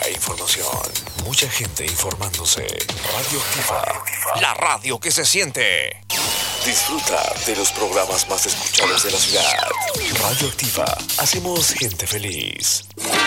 información. Mucha gente informándose. Radioactiva, la radio que se siente. Disfruta de los programas más escuchados de la ciudad. Radioactiva, hacemos gente feliz.